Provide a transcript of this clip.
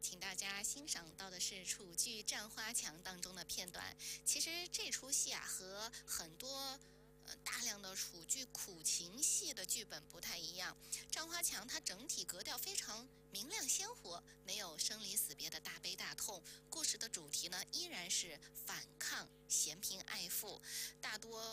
请大家欣赏到的是楚剧《战花墙》当中的片段。其实这出戏啊，和很多大量的楚剧苦情戏的剧本不太一样。《战花墙》它整体格调非常明亮鲜活，没有生离死别的大悲大痛。故事的主题呢，依然是反抗嫌贫爱富，大多